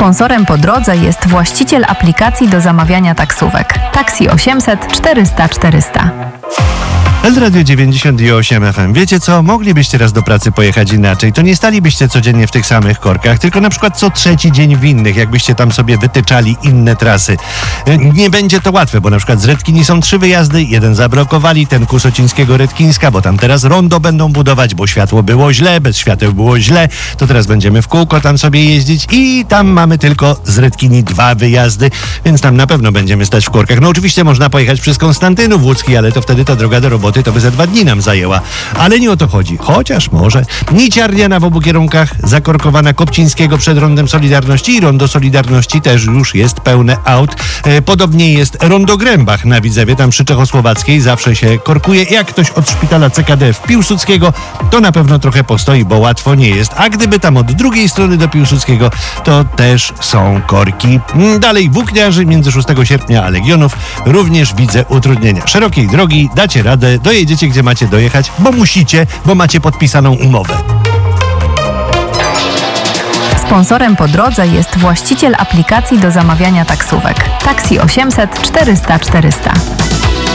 Sponsorem po drodze jest właściciel aplikacji do zamawiania taksówek. Taxi 800 400 400. Radio 98 FM. Wiecie co? Moglibyście raz do pracy pojechać inaczej. To nie stalibyście codziennie w tych samych korkach, tylko na przykład co trzeci dzień w innych, jakbyście tam sobie wytyczali inne trasy. Nie będzie to łatwe, bo na przykład z Redkini są 3 wyjazdy, jeden zablokowali, ten ku Socińskiego-Redkińska, bo tam teraz rondo będą budować, bo światło było źle, bez świateł było źle, to teraz będziemy w kółko tam sobie jeździć i tam mamy tylko z Redkini 2 wyjazdy, więc tam na pewno będziemy stać w korkach. No oczywiście można pojechać przez Konstantynów Łódzki, ale to wtedy ta droga do roboty to by ze 2 dni nam zajęła. Ale nie o to chodzi. Chociaż może. Niciarnia w obu kierunkach, zakorkowana Kopcińskiego przed rondem Solidarności i rondo Solidarności też już jest pełne aut. Podobnie jest rondo Grębach na Widzewie, tam przy Czechosłowackiej zawsze się korkuje. Jak ktoś od szpitala CKD w Piłsudskiego, to na pewno trochę postoi, bo łatwo nie jest. A gdyby tam od drugiej strony do Piłsudskiego, to też są korki. Dalej Włókniarzy między 6 sierpnia a Legionów również widzę utrudnienia. Szerokiej drogi dacie radę, dojedziecie gdzie macie dojechać, bo musicie, bo macie podpisaną umowę. Sponsorem po drodze jest właściciel aplikacji do zamawiania taksówek. Taxi 800 400 400.